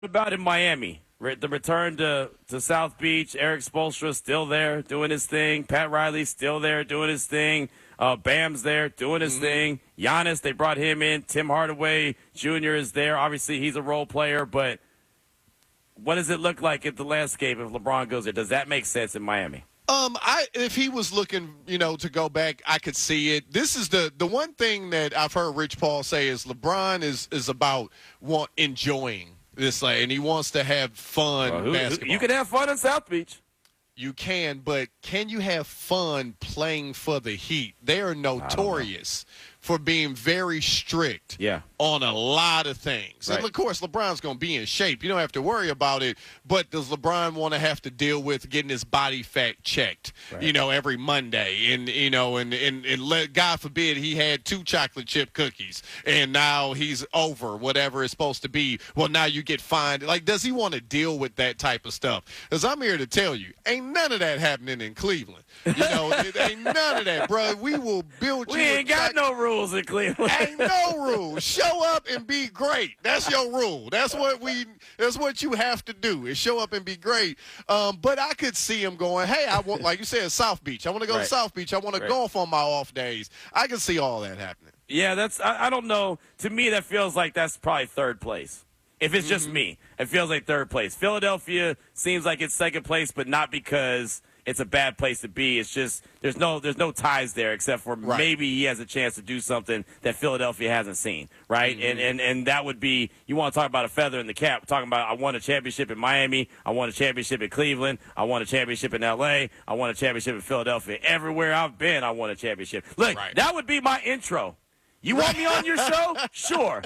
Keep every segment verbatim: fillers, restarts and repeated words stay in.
about in Miami? The return to, to South Beach. Eric Spoelstra still there doing his thing. Pat Riley still there doing his thing. Uh, Bam's there doing his mm-hmm. thing. Giannis, they brought him in. Tim Hardaway Junior is there. Obviously, he's a role player, but what does it look like at the landscape if LeBron goes there? Does that make sense in Miami? Um, I if he was looking, you know, to go back, I could see it. This is the the one thing that I've heard Rich Paul say is LeBron is is about want enjoying this, like, and he wants to have fun well, who, basketball. You can have fun in South Beach. You can, but can you have fun playing for the Heat? They are notorious for being very strict yeah. on a lot of things. Right. And, of course, LeBron's going to be in shape. You don't have to worry about it. But does LeBron want to have to deal with getting his body fat checked, right. you know, every Monday? And, you know, and, and, and let, God forbid he had two chocolate chip cookies, and now he's over whatever it's supposed to be. Well, now you get fined. Like, does he want to deal with that type of stuff? Because I'm here to tell you, ain't none of that happening in Cleveland. You know, it ain't none of that, bro. We will build we you. We ain't got no rules in Cleveland. Ain't no rules. Show up and be great. That's your rule. That's what we. That's what you have to do is show up and be great. Um, but I could see him going, hey, I want, like you said, South Beach. I want to go right. to South Beach. I want to right. golf on my off days. I can see all that happening. Yeah, that's. I, I don't know. To me, that feels like that's probably third place. If it's just mm-hmm. me, it feels like third place. Philadelphia seems like it's second place, but not because it's a bad place to be. It's just there's no there's no ties there except for right. maybe he has a chance to do something that Philadelphia hasn't seen, right? Mm-hmm. And, and and that would be, you want to talk about a feather in the cap. We're talking about I won a championship in Miami. I won a championship in Cleveland. I won a championship in L A. I won a championship in Philadelphia. Everywhere I've been, I won a championship. Look, right. that would be my intro. You want me on your show? Sure.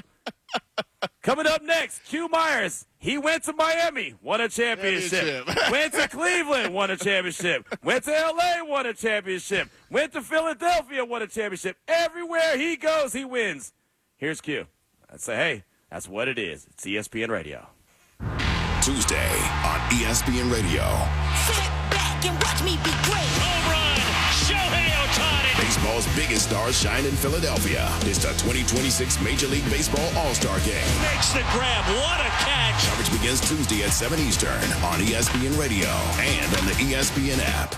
Coming up next, Q Myers. He went to Miami, won a championship. Went to Cleveland, won a championship. Went to L A, won a championship. Went to Philadelphia, won a championship. Everywhere he goes, he wins. Here's Q. I'd say, hey, that's what it is. It's E S P N Radio. Tuesday on E S P N Radio. Sit back and watch me be great. Home run, Shohei Ohtani. Baseball's biggest stars shine in Philadelphia. It's the twenty twenty-six Major League Baseball All-Star Game. Makes the grab. What a catch. Coverage begins Tuesday at seven Eastern on E S P N Radio and on the E S P N app.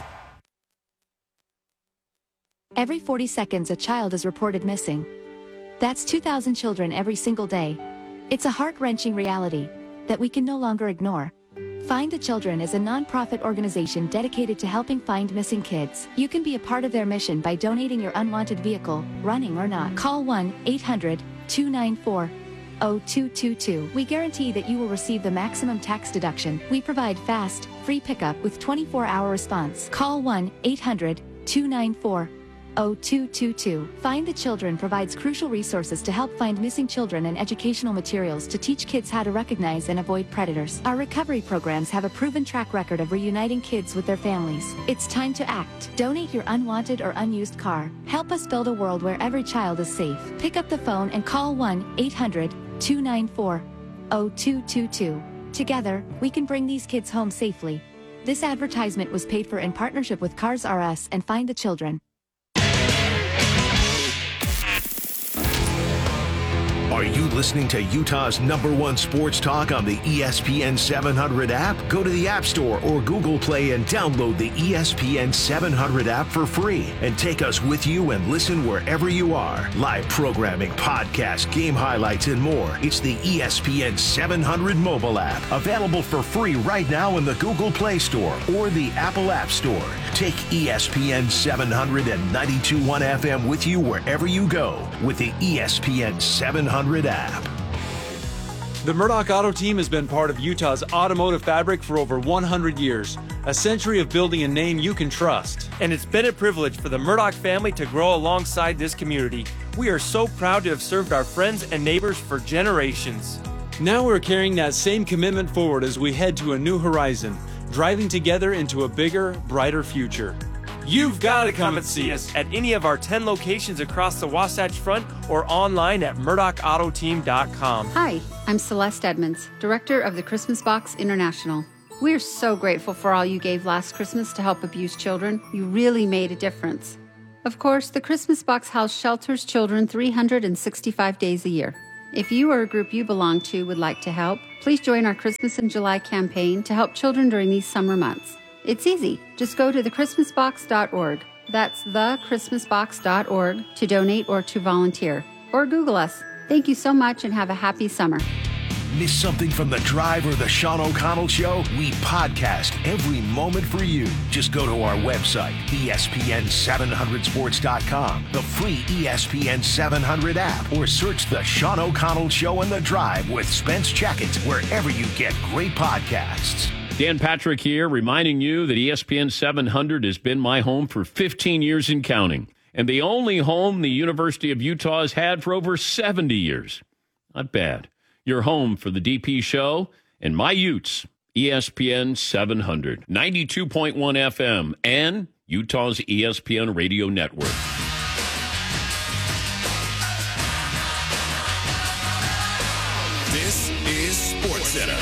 Every forty seconds, a child is reported missing. That's two thousand children every single day. It's a heart-wrenching reality that we can no longer ignore. Find the Children is a non-profit organization dedicated to helping find missing kids. You can be a part of their mission by donating your unwanted vehicle, running or not. Call one eight hundred two nine four zero two two two. We guarantee that you will receive the maximum tax deduction. We provide fast, free pickup with twenty-four hour response. Call one eight hundred two nine four zero two two two. Find the Children provides crucial resources to help find missing children and educational materials to teach kids how to recognize and avoid predators. Our recovery programs have a proven track record of reuniting kids with their families. It's time to act. Donate your unwanted or unused car. Help us build a world where every child is safe. Pick up the phone and call one eight hundred two nine four zero two two two. Together, we can bring these kids home safely. This advertisement was paid for in partnership with Cars R Us and Find the Children. Are you listening to Utah's number one sports talk on the E S P N seven hundred app? Go to the App Store or Google Play and download the E S P N seven hundred app for free and take us with you and listen wherever you are. Live programming, podcasts, game highlights, and more. It's the E S P N seven hundred mobile app, available for free right now in the Google Play Store or the Apple App Store. Take E S P N seven hundred and ninety-two point one F M with you wherever you go with the E S P N seven hundred app. The Murdoch Auto Team has been part of Utah's automotive fabric for over one hundred years, a century of building a name you can trust. And it's been a privilege for the Murdoch family to grow alongside this community. We are so proud to have served our friends and neighbors for generations. Now we're carrying that same commitment forward as we head to a new horizon, driving together into a bigger, brighter future. You've got to come and see us at any of our ten locations across the Wasatch Front or online at murdoch auto team dot com. Hi, I'm Celeste Edmonds, Director of the Christmas Box International. We're so grateful for all you gave last Christmas to help abused children. You really made a difference. Of course, the Christmas Box house shelters children three hundred sixty-five days a year. If you or a group you belong to would like to help, please join our Christmas in July campaign to help children during these summer months. It's easy. Just go to the christmas box dot org. That's the christmas box dot org to donate or to volunteer. Or Google us. Thank you so much and have a happy summer. Miss something from The Drive or The Sean O'Connell Show? We podcast every moment for you. Just go to our website, E S P N seven hundred sports dot com, the free E S P N seven hundred app, or search The Sean O'Connell Show and The Drive with Spence Checkett wherever you get great podcasts. Dan Patrick here, reminding you that E S P N seven hundred has been my home for fifteen years and counting, and the only home the University of Utah has had for over seventy years. Not bad. Your home for the D P show and my Utes, E S P N seven hundred, ninety-two point one F M, and Utah's E S P N radio network. This is SportsCenter.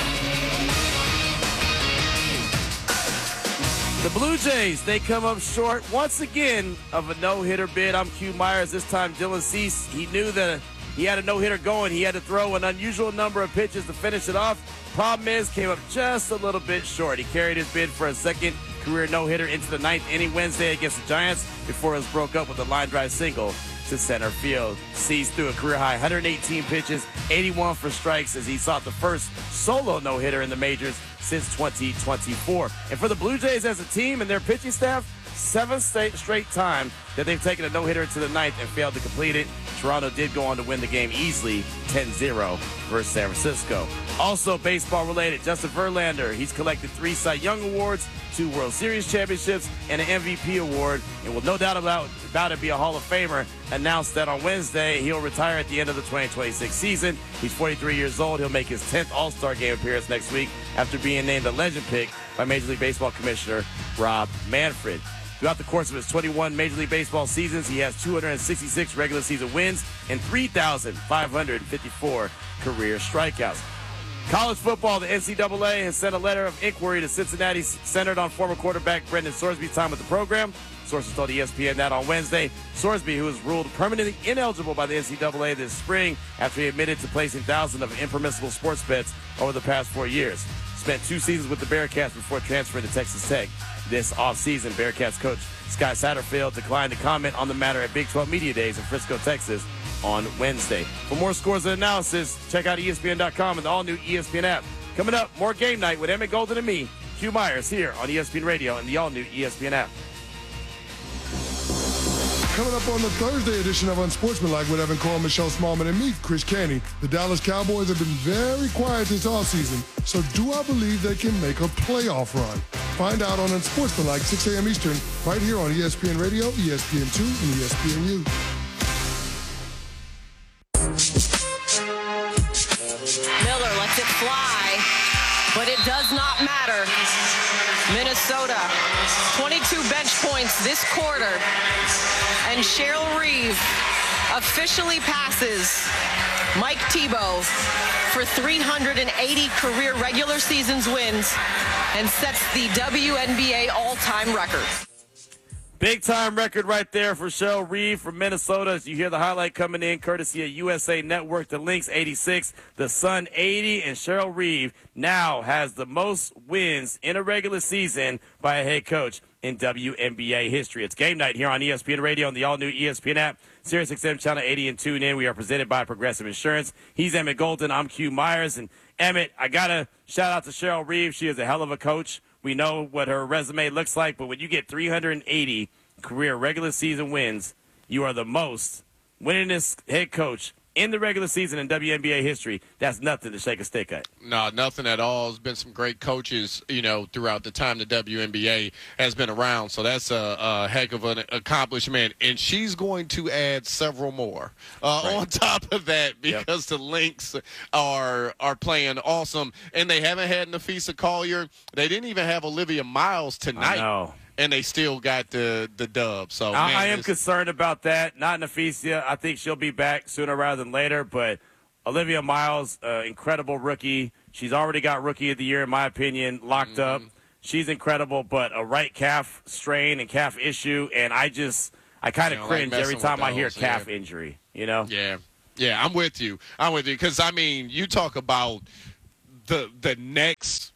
The Blue Jays, they come up short once again of a no-hitter bid. I'm Q Myers. This time, Dylan Cease, he knew that he had a no-hitter going. He had to throw an unusual number of pitches to finish it off. Problem is, came up just a little bit short. He carried his bid for a second career no-hitter into the ninth inning Wednesday against the Giants before it was broke up with a line drive single to center field. Cease threw a career-high one hundred eighteen pitches, eighty-one for strikes, as he sought the first solo no-hitter in the majors since twenty twenty-four. And for the Blue Jays as a team and their pitching staff, seventh straight time that they've taken a no-hitter into the ninth and failed to complete it. Toronto did go on to win the game easily, ten zero versus San Francisco. Also baseball-related, Justin Verlander, he's collected three Cy Young Awards, two World Series championships, and an M V P award, and will no doubt about, about it be a Hall of Famer. Announced that on Wednesday he'll retire at the end of the twenty twenty-six season. He's forty-three years old. He'll make his tenth All-Star Game appearance next week after being named a legend pick by Major League Baseball Commissioner Rob Manfred. Throughout the course of his twenty-one Major League Baseball seasons, he has two hundred sixty-six regular season wins and three thousand five hundred fifty-four career strikeouts. College football, the N C double A has sent a letter of inquiry to Cincinnati centered on former quarterback Brendan Sorsby's time with the program. Sources told E S P N that on Wednesday. Sorsby, who was ruled permanently ineligible by the N C double A this spring after he admitted to placing thousands of impermissible sports bets over the past four years, spent two seasons with the Bearcats before transferring to Texas Tech this offseason. Bearcats coach Scott Satterfield declined to comment on the matter at Big twelve Media Days in Frisco, Texas on Wednesday. For more scores and analysis, check out E S P N dot com and the all-new E S P N app. Coming up, more Game Night with Emmett Golden and me, Q Myers, here on E S P N Radio and the all-new E S P N app. Coming up on the Thursday edition of Unsportsmanlike with Evan Cole, Michelle Smallman, and me, Chris Canty, the Dallas Cowboys have been very quiet this offseason, so do I believe they can make a playoff run? Find out on Unsportsmanlike, six a.m. Eastern, right here on E S P N Radio, E S P N two, and E S P N U. Miller lets it fly, but it does not matter. Minnesota, twenty-two bench points this quarter, and Cheryl Reeve officially passes Mike Tebow for three hundred eighty career regular seasons wins and sets the W N B A all-time record. Big-time record right there for Cheryl Reeve from Minnesota. As you hear the highlight coming in, courtesy of U S A Network, the Lynx eighty-six, the Sun eighty, and Cheryl Reeve now has the most wins in a regular season by a head coach in W N B A history. It's Game Night here on E S P N Radio and the all-new E S P N app, Sirius X M Channel eighty, and tune in. We are presented by Progressive Insurance. He's Emmett Golden. I'm Q Myers. And Emmett, I got to shout out to Cheryl Reeve. She is a hell of a coach. We know what her resume looks like, but when you get three hundred eighty career regular season wins, you are the most winningest head coach in the regular season in W N B A history. That's nothing to shake a stick at. No, nothing at all. There's been some great coaches, you know, throughout the time the W N B A has been around. So that's a, a heck of an accomplishment. And she's going to add several more uh, right. on top of that, because yep. the Lynx are are playing awesome. And they haven't had Nafisa Collier. They didn't even have Olivia Miles tonight. I know. And they still got the, the dub. So I, man, I am concerned about that. Not Nafisa. I think she'll be back sooner rather than later. But Olivia Miles, uh, incredible rookie. She's already got Rookie of the Year, in my opinion, locked mm-hmm. up. She's incredible, but a right calf strain and calf issue, and I just I kind of cringe like every time I hear calf yeah. injury. You know? Yeah. Yeah, I'm with you. I'm with you because, I mean, you talk about the the next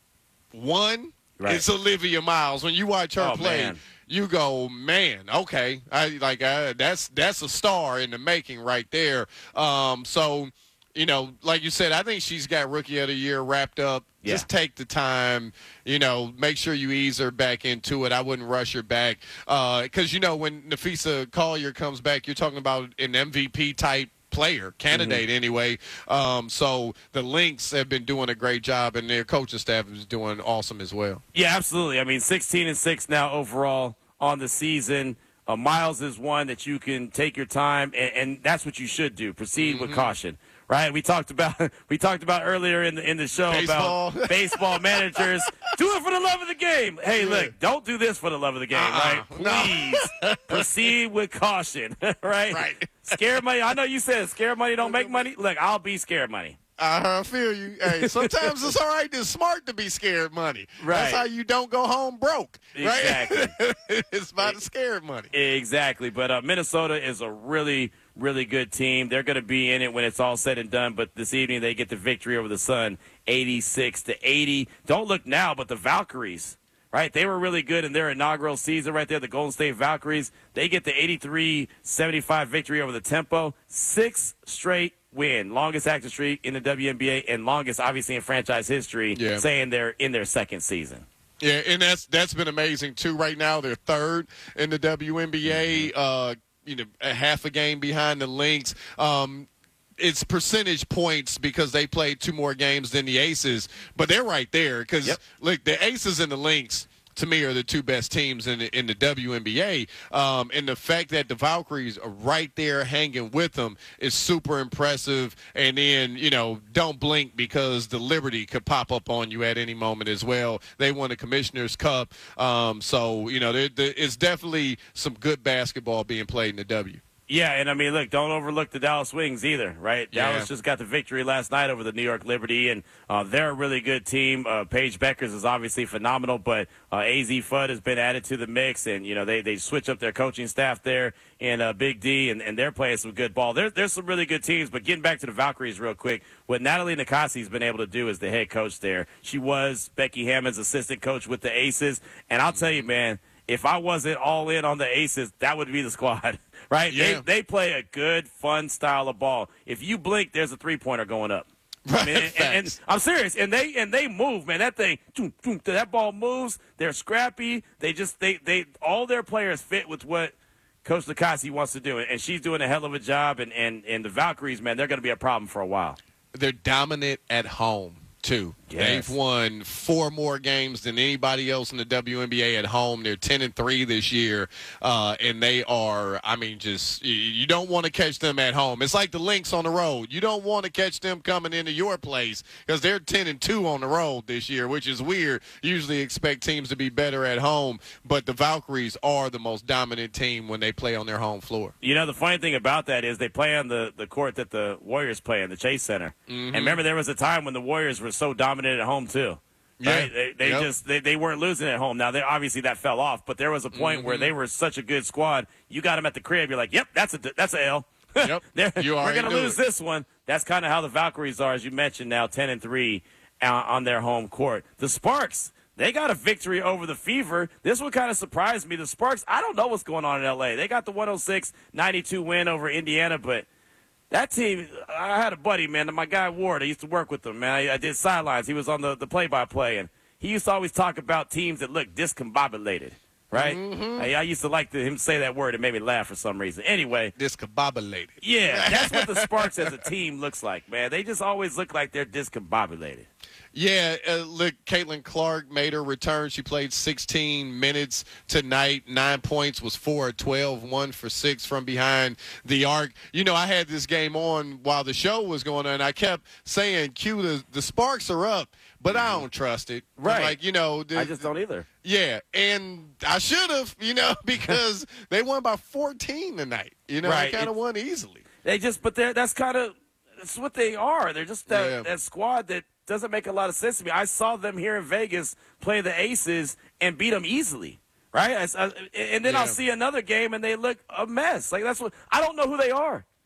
one. Right. It's Olivia Miles. When you watch her oh, play, man. you go, man, okay, I like I, that's that's a star in the making right there. Um, so, you know, like you said, I think she's got Rookie of the Year wrapped up. Yeah. Just take the time, you know, make sure you ease her back into it. I wouldn't rush her back because, uh, you know, when Nafisa Collier comes back, you're talking about an M V P type player, candidate mm-hmm. anyway. Um, so the Lynx have been doing a great job, and their coaching staff is doing awesome as well. Yeah, absolutely. I mean, sixteen and six now overall on the season. Uh, Miles is one that you can take your time, and, and that's what you should do. Proceed mm-hmm. with caution. Right, we talked about we talked about earlier in the in the show baseball. about baseball managers. Do it for the love of the game. Hey, yeah. look, don't do this for the love of the game, uh-uh. right? Please no. proceed with caution, right? Right. Scared money. I know you said scared money don't make money. Look, I'll be scared money. I feel you. Hey, sometimes it's all right. It's smart to be scared money. Right. That's how you don't go home broke. Right? Exactly. It's about the scared money. Exactly. But uh, Minnesota is a really, really good team. They're going to be in it when it's all said and done. But this evening they get the victory over the Sun, eighty-six to eighty. Don't look now, but the Valkyries. Right, they were really good in their inaugural season right there, the Golden State Valkyries. They get the eighty-three seventy-five victory over the Tempo. Six straight win, longest active streak in the W N B A and longest, obviously, in franchise history, yeah. saying they're in their second season. Yeah, and that's that's been amazing, too. Right now, they're third in the W N B A, mm-hmm. uh, you know, a half a game behind the Lynx. Um It's percentage points because they played two more games than the Aces, but they're right there because, yep. look, the Aces and the Lynx, to me, are the two best teams in the, in the W N B A. Um, and the fact that the Valkyries are right there hanging with them is super impressive. And then, you know, don't blink because the Liberty could pop up on you at any moment as well. They won the Commissioner's Cup. Um, so, you know, there, there, it's definitely some good basketball being played in the W. Yeah, and I mean, look, don't overlook the Dallas Wings either, right? Yeah. Dallas just got the victory last night over the New York Liberty, and uh, they're a really good team. Uh, Paige Beckers is obviously phenomenal, but uh, A Z Fudd has been added to the mix, and, you know, they, they switch up their coaching staff there in uh, Big D, and, and they're playing some good ball. There, there's some really good teams, but getting back to the Valkyries real quick, what Natalie Nakasi has been able to do as the head coach there, she was Becky Hammond's assistant coach with the Aces, and I'll tell you, man, if I wasn't all in on the Aces, that would be the squad. Right? Yeah. They, they play a good, fun style of ball. If you blink, there's a three-pointer going up. I mean, and, and, and I'm serious. And they and they move, man. That thing, boom, boom, that ball moves. They're scrappy. They just they they all their players fit with what Coach Nakasi wants to do, and she's doing a hell of a job. And and, and the Valkyries, man, they're going to be a problem for a while. They're dominant at home too. Yes. They've won four more games than anybody else in the W N B A at home. They're ten and three this year, uh, and they are. I mean, just you don't want to catch them at home. It's like the Lynx on the road. You don't want to catch them coming into your place because they're ten and two on the road this year, which is weird. Usually expect teams to be better at home, but the Valkyries are the most dominant team when they play on their home floor. You know, the funny thing about that is they play on the the court that the Warriors play in, the Chase Center. Mm-hmm. And remember, there was a time when the Warriors were so dominant at home too. Right? Yeah. They, they yep. just they, they weren't losing at home. Now, they obviously that fell off, but there was a point mm-hmm. where they were such a good squad. You got them at the crib. You're like, yep, that's a that's a L. Yep. you we're going to lose it. this one. That's kind of how the Valkyries are, as you mentioned. Now, ten and three uh, on their home court. The Sparks, they got a victory over the Fever. This one kind of surprised me. The Sparks, I don't know what's going on in L A. They got the one oh six ninety-two win over Indiana, but that team, I had a buddy, man, my guy Ward, I used to work with him, man. I, I did sidelines. He was on the, the play-by-play, and he used to always talk about teams that look discombobulated, right? Mm-hmm. I, I used to like to, him to say that word. It made me laugh for some reason. Anyway. Discombobulated. Yeah, that's what the Sparks as a team looks like, man. They just always look like they're discombobulated. Yeah, uh, look, Caitlin Clark made her return. She played sixteen minutes tonight. Nine points, was four of twelve, one for six from behind the arc. You know, I had this game on while the show was going on. I kept saying, Q, the, the Sparks are up, but I don't trust it. Right. Like, you know. The, I just don't either. Yeah, and I should have, you know, because they won by fourteen tonight. You know, right. They kind of won easily. They just, but they're, that's kind of, that's what they are. They're just that, yeah. that squad that doesn't make a lot of sense to me. I saw them here in Vegas play the Aces and beat them easily, right? I, I, and then yeah. I'll see another game and they look a mess. Like that's what I don't know who they are.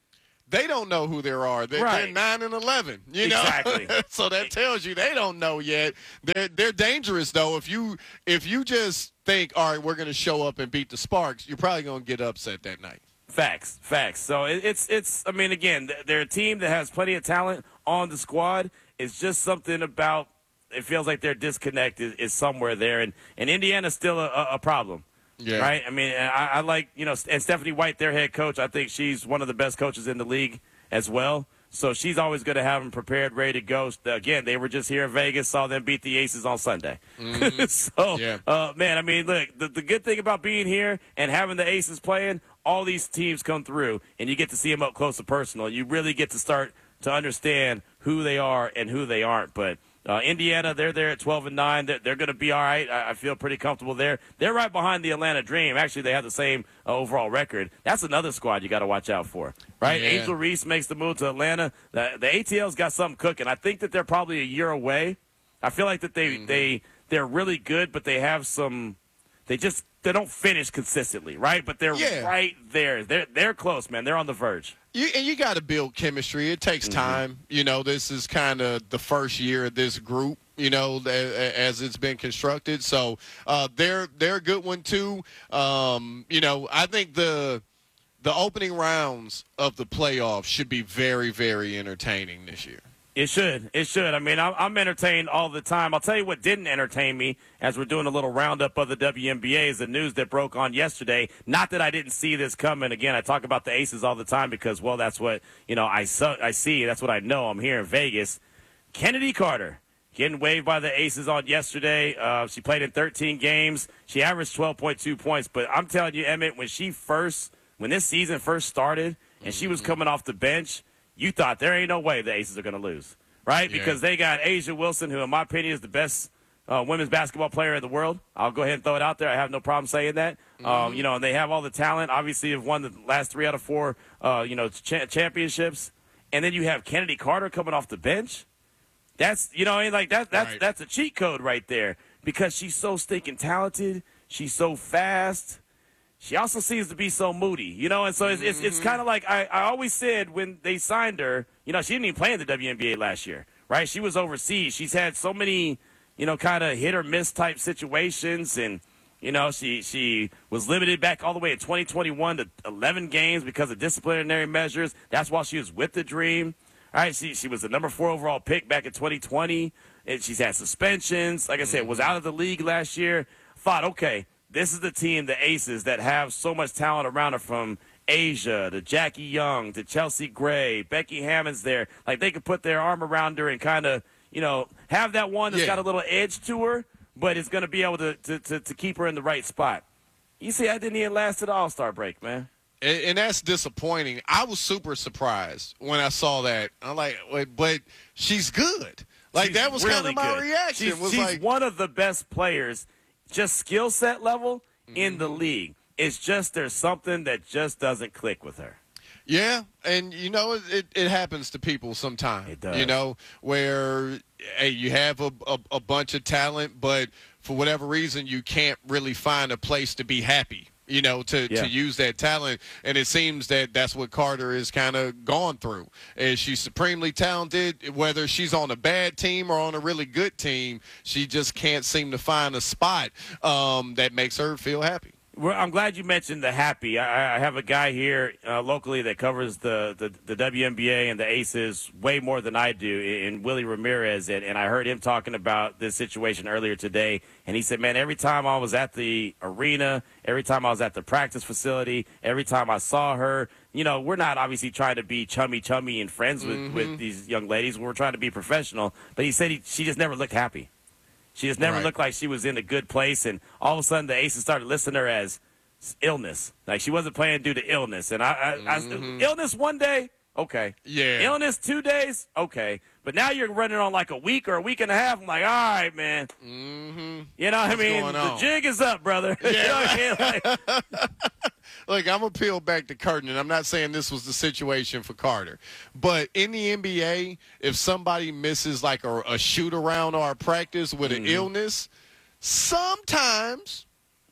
they don't know who they are. They're, right. they're nine and eleven. You know, exactly. So that tells you they don't know yet. They're they're dangerous though. If you if you just think, all right, we're going to show up and beat the Sparks, you're probably going to get upset that night. Facts, facts. So it, it's it's. I mean, again, they're a team that has plenty of talent on the squad. It's just something about it feels like their disconnect is, is somewhere there, and and Indiana's still a, a problem. Yeah. Right. I mean, I, I like you know, and Stephanie White, their head coach. I think she's one of the best coaches in the league as well. So she's always going to have them prepared, ready to go. Again, they were just here in Vegas, saw them beat the Aces on Sunday. Mm-hmm. so, yeah. uh, man, I mean, look, the, the good thing about being here and having the Aces playing, all these teams come through, and you get to see them up close and personal. You really get to start to understand who they are and who they aren't. But uh, Indiana, they're there at twelve and nine. They're, they're going to be all right. I, I feel pretty comfortable there. They're right behind the Atlanta Dream. Actually, they have the same uh, overall record. That's another squad you got to watch out for, right? Yeah. Angel Reese makes the move to Atlanta. The, the A T L's got something cooking. I think that they're probably a year away. I feel like that they mm-hmm. they they're really good, but they have some. They just they don't finish consistently, right? But they're yeah. right there. They're they're close, man. They're on the verge. You, and you got to build chemistry. It takes Mm-hmm. time. You know, this is kind of the first year of this group, you know, as it's been constructed. So uh, they're they're a good one, too. Um, you know, I think the the opening rounds of the playoffs should be very, very entertaining this year. It should. It should. I mean, I'm, I'm entertained all the time. I'll tell you what didn't entertain me as we're doing a little roundup of the W N B A is the news that broke on yesterday. Not that I didn't see this coming. Again, I talk about the Aces all the time because, well, that's what, you know, I, su- I see. That's what I know. I'm here in Vegas. Kennedy Carter getting waived by the Aces on yesterday. Uh, she played in thirteen games. She averaged twelve point two points. But I'm telling you, Emmett, when she first, when this season first started and she was coming off the bench, you thought there ain't no way the Aces are going to lose, right? Yeah. Because they got Asia Wilson, who in my opinion is the best uh, women's basketball player in the world. I'll go ahead and throw it out there. I have no problem saying that. Mm-hmm. Um, you know, and they have all the talent. Obviously, have won the last three out of four, uh, you know, cha- championships. And then you have Kennedy Carter coming off the bench. That's, you know, like that. That's right. that's a cheat code right there because she's so stinking talented. She's so fast. She also seems to be so moody, you know, and so it's it's, it's kind of like I, I always said when they signed her, you know, she didn't even play in the W N B A last year, right? She was overseas. She's had so many, you know, kind of hit or miss type situations, and you know, she she was limited back all the way in twenty twenty-one to eleven games because of disciplinary measures. That's while she was with the Dream. All right, she she was the number four overall pick back in twenty twenty, and she's had suspensions. Like I said, was out of the league last year. Thought, okay. This is the team, the Aces, that have so much talent around her, from Asia to Jackie Young to Chelsea Gray, Becky Hammond's there. Like, they could put their arm around her and kind of, you know, have that one that's yeah. got a little edge to her, but it's going to be able to, to, to, to keep her in the right spot. You see, I didn't even last to the All-Star break, man. And, and that's disappointing. I was super surprised when I saw that. I'm like, wait, but she's good. Like, She's that was really kind of my good. reaction. She's, was she's like, one of the best players, just skill set level, mm-hmm. in the league. It's just there's something that just doesn't click with her. Yeah, and, you know, it, it happens to people sometimes. It does. You know, where, hey, you have a, a, a bunch of talent, but for whatever reason, you can't really find a place to be happy. You know, to, yeah. to use that talent. And it seems that that's what Carter has kind of gone through. And she's supremely talented. Whether she's on a bad team or on a really good team, she just can't seem to find a spot um, that makes her feel happy. Well, I'm glad you mentioned the happy. I, I have a guy here uh, locally that covers the, the, the W N B A and the Aces way more than I do, in Willie Ramirez, and, and I heard him talking about this situation earlier today, and he said, man, every time I was at the arena, every time I was at the practice facility, every time I saw her, you know, we're not obviously trying to be chummy-chummy and friends with, mm-hmm. with these young ladies. We're trying to be professional, but he said he, she just never looked happy. She just never right. looked like she was in a good place, and all of a sudden the Aces started listing her as illness. Like, she wasn't playing due to illness. And I, I, mm-hmm. I illness one day, okay. Yeah. Illness two days, okay. But now you're running on like a week or a week and a half. I'm like, all right, man. Mm-hmm. You know what What's I mean? going The on? jig is up, brother. Yeah. You know what I mean? Like, Look, I'm going to peel back the curtain, and I'm not saying this was the situation for Carter. But in the N B A, if somebody misses like a, a shoot-around or a practice with mm-hmm. an illness, sometimes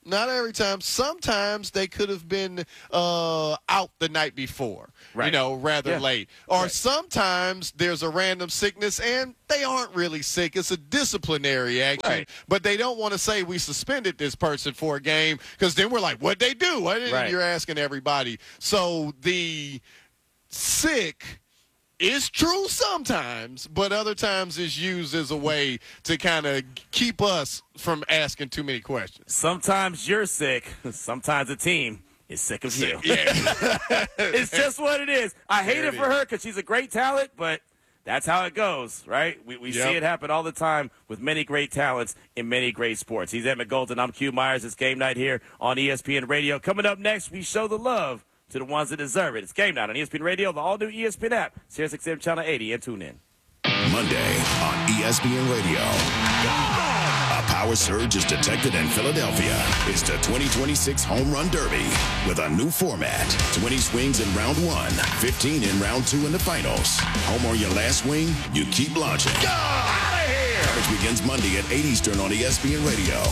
Not every time. Sometimes they could have been uh, out the night before, right. you know, rather yeah. late. Or right. sometimes there's a random sickness and they aren't really sick. It's a disciplinary action. Right. But they don't want to say we suspended this person for a game because then we're like, what'd they do? What? Right. You're asking everybody. So the sick is true sometimes, but other times is used as a way to kind of keep us from asking too many questions. Sometimes you're sick. Sometimes the team is sick of you. Yeah. It's just what it is. I hate There it it for is. her because she's a great talent, but that's how it goes, right? We, we Yep. see it happen all the time with many great talents in many great sports. He's Emmett Golden. I'm Q Myers. It's Game Night here on E S P N Radio. Coming up next, we show the love to the ones that deserve it. It's Game Night on E S P N Radio, the all-new E S P N app, Sirius X M Channel eighty, and tune in. Monday on E S P N Radio. A power surge is detected in Philadelphia. It's the twenty twenty-six Home Run Derby with a new format. twenty swings in round one, fifteen in round two in the finals. Home or your last swing, you keep launching. Go out of here! Coverage begins Monday at eight Eastern on E S P N Radio.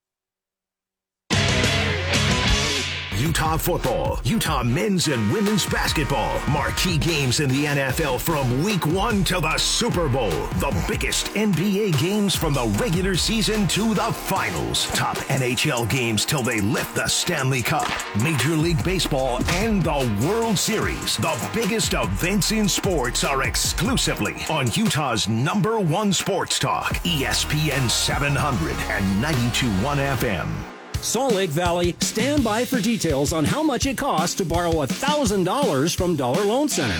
Utah football, Utah men's and women's basketball, marquee games in the N F L from week one to the Super Bowl. The biggest N B A games from the regular season to the finals. Top N H L games till they lift the Stanley Cup. Major League Baseball and the World Series. The biggest events in sports are exclusively on Utah's number one sports talk, E S P N seven hundred and ninety-two point one F M. Salt Lake Valley, stand by for details on how much it costs to borrow one thousand dollars from Dollar Loan Center.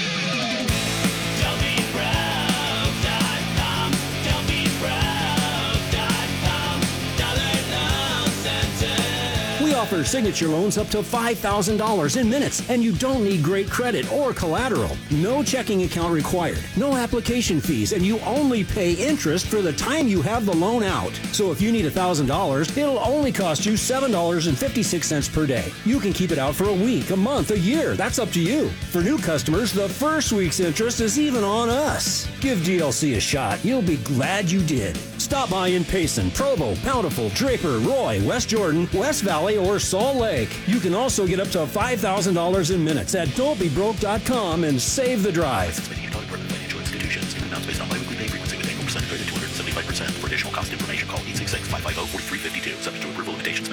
We offer signature loans up to five thousand dollars in minutes, and you don't need great credit or collateral. No checking account required, no application fees, and you only pay interest for the time you have the loan out. So if you need one thousand dollars, it'll only cost you seven dollars and fifty-six cents per day. You can keep it out for a week, a month, a year. That's up to you. For new customers, the first week's interest is even on us. Give D L C a shot. You'll be glad you did. Stop by in Payson, Provo, Bountiful, Draper, Roy, West Jordan, West Valley, or Salt Lake. You can also get up to five thousand dollars in minutes at don't be broke dot com and save the drive. Financial institutions. Amounts based on biweekly pay frequency with annual percentage rate of two hundred seventy-five percent. For additional cost information, call eight six six, five five zero, four three five two. Subject to approval, limitations may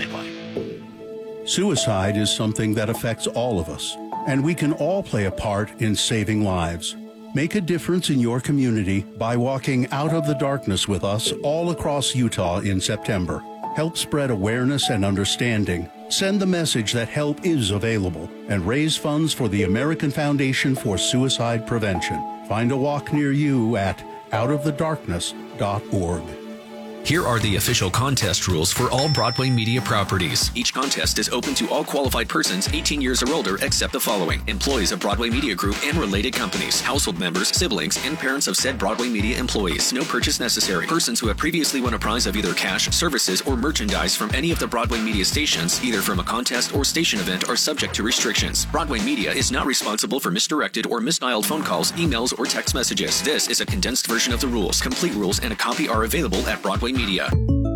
apply. Suicide is something that affects all of us, and we can all play a part in saving lives. Make a difference in your community by walking out of the darkness with us all across Utah in September. Help spread awareness and understanding. Send the message that help is available and raise funds for the American Foundation for Suicide Prevention. Find a walk near you at out of the darkness dot org. Here are the official contest rules for all Broadway Media properties. Each contest is open to all qualified persons eighteen years or older except the following: employees of Broadway Media Group and related companies, household members, siblings, and parents of said Broadway Media employees. No purchase necessary. Persons who have previously won a prize of either cash, services, or merchandise from any of the Broadway Media stations, either from a contest or station event, are subject to restrictions. Broadway Media is not responsible for misdirected or misdialed phone calls, emails, or text messages. This is a condensed version of the rules. Complete rules and a copy are available at Broadway Media.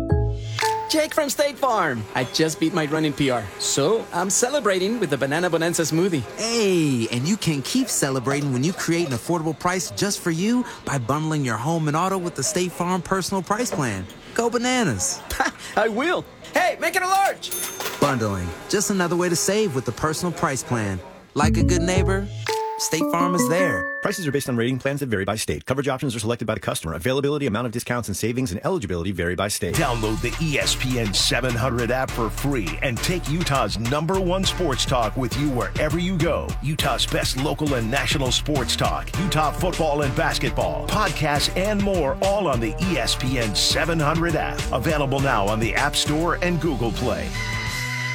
Jake from State Farm. I just beat my running P R, so I'm celebrating with the Banana Bonanza smoothie. Hey, and you can keep celebrating when you create an affordable price just for you by bundling your home and auto with the State Farm Personal Price Plan. Go bananas. I will. Hey, make it a large. Bundling, just another way to save with the Personal Price Plan. Like a good neighbor, State Farm is there. Prices are based on rating plans that vary by state. Coverage options are selected by the customer. Availability, amount of discounts and savings, and eligibility vary by state. Download the E S P N seven hundred app for free and take Utah's number one sports talk with you wherever you go. Utah's best local and national sports talk, Utah football and basketball, podcasts, and more, all on the E S P N seven hundred app. Available now on the App Store and Google Play.